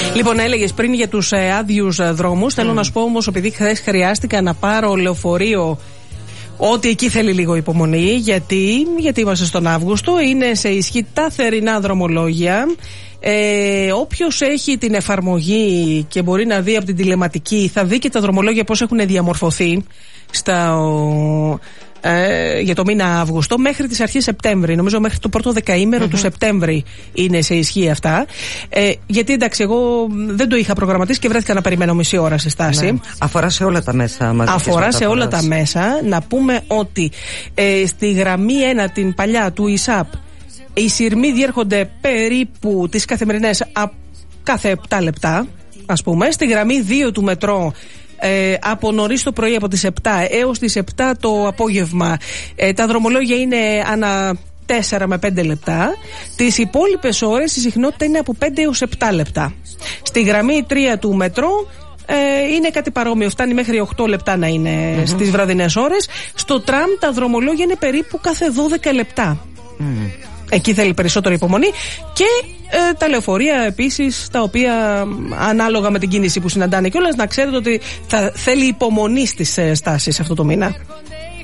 Λοιπόν, έλεγες πριν για τους άδειους δρόμους. Θέλω να σου πω όμως, επειδή χθες χρειάστηκα να πάρω λεωφορείο, ότι εκεί θέλει λίγο υπομονή. Γιατί είμαστε στον Αύγουστο, είναι σε ισχύ τα θερινά δρομολόγια. Όποιος έχει την εφαρμογή και μπορεί να δει από την τηλεματική, θα δει και τα δρομολόγια πώς έχουν διαμορφωθεί για το μήνα Αύγουστο μέχρι τις αρχές Σεπτέμβρη. Νομίζω μέχρι το πρώτο δεκαήμερο του Σεπτέμβρη είναι σε ισχύ αυτά. Γιατί εντάξει, εγώ δεν το είχα προγραμματίσει και βρέθηκα να περιμένω μισή ώρα στη στάση. Ναι. Αφορά σε όλα τα μέσα. Αφορά σε όλα τα μέσα. Να πούμε ότι στη γραμμή 1, την παλιά του ΙΣΑΠ, οι σειρμοί διέρχονται περίπου τις καθημερινές κάθε 7 λεπτά, ας πούμε. Στη γραμμή 2 του μετρό, από νωρίς το πρωί, από τις 7 έως τις 7 το απόγευμα, τα δρομολόγια είναι ανά 4 με 5 λεπτά. Τις υπόλοιπες ώρες η συχνότητα είναι από 5 έως 7 λεπτά. Στη γραμμή 3 του μετρό είναι κάτι παρόμοιο, φτάνει μέχρι 8 λεπτά να είναι στις βραδινές ώρες. Στο τραμ τα δρομολόγια είναι περίπου κάθε 12 λεπτά. Εκεί θέλει περισσότερη υπομονή. Και τα λεωφορεία επίσης, τα οποία ανάλογα με την κίνηση που συναντάνε κιόλας, να ξέρετε ότι θα θέλει υπομονή στις στάσεις αυτό το μήνα.